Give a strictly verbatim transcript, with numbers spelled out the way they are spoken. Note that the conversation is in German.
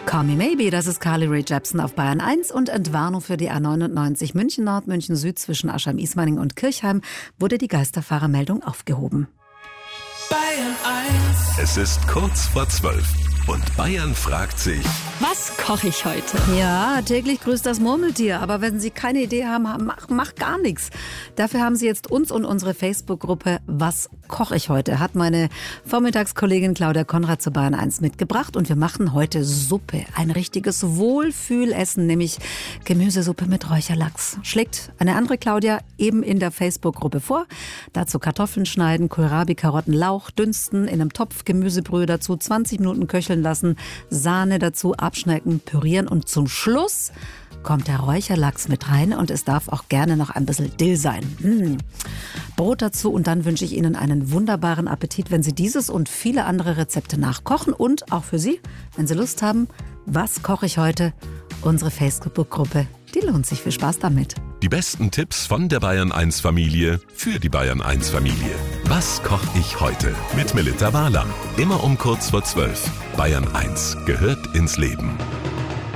Call Me Maybe, das ist Carly Rae Jepsen auf Bayern eins und Entwarnung für die A neunundneunzig München Nord, München Süd zwischen Aschheim-Ismaning und Kirchheim wurde die Geisterfahrermeldung aufgehoben. Bayern eins. Es ist kurz vor zwölf und Bayern fragt sich: Was koche ich heute? Ja, täglich grüßt das Murmeltier. Aber wenn Sie keine Idee haben, mach, mach gar nichts. Dafür haben Sie jetzt uns und unsere Facebook-Gruppe Was koche ich heute? Hat meine Vormittagskollegin Claudia Konrad zu Bayern eins mitgebracht. Und wir machen heute Suppe. Ein richtiges Wohlfühlessen, nämlich Gemüsesuppe mit Räucherlachs. Schlägt eine andere Claudia eben in der Facebook-Gruppe vor. Dazu Kartoffeln schneiden, Kohlrabi, Karotten, Lauch, dünsten, in einem Topf Gemüsebrühe dazu, zwanzig Minuten köcheln lassen, Sahne dazu, abschnecken, pürieren und zum Schluss kommt der Räucherlachs mit rein und es darf auch gerne noch ein bisschen Dill sein. Mmh. Brot dazu und dann wünsche ich Ihnen einen wunderbaren Appetit, wenn Sie dieses und viele andere Rezepte nachkochen und auch für Sie, wenn Sie Lust haben, was koche ich heute? Unsere Facebook-Gruppe, die lohnt sich. Viel Spaß damit. Die besten Tipps von der Bayern eins Familie für die Bayern eins Familie. Was koche ich heute? Mit Melita Walam. Immer um kurz vor zwölf. Bayern eins gehört ins Leben.